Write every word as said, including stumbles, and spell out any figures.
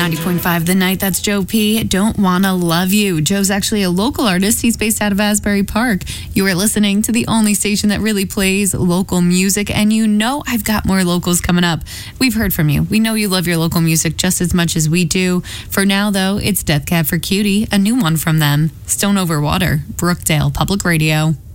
ninety point five The Night, that's Joe P. Don't Wanna Love You. Joe's actually a local artist. He's based out of Asbury Park. You are listening to the only station that really plays local music, and you know I've got more locals coming up. We've heard from you. We know you love your local music just as much as we do. For now, though, it's Death Cab for Cutie, a new one from them. Stone Over Water, Brookdale Public Radio.